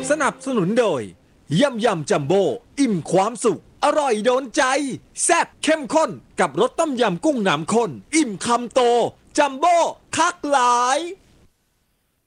สนับสนุนโดยยำจัมโบ้อิ่มความสุขอร่อยโดนใจแซ่บเข้มข้นกับรสต้มยำกุ้งน้ำข้นอิ่มคำโตจัมโบ้คักหลาย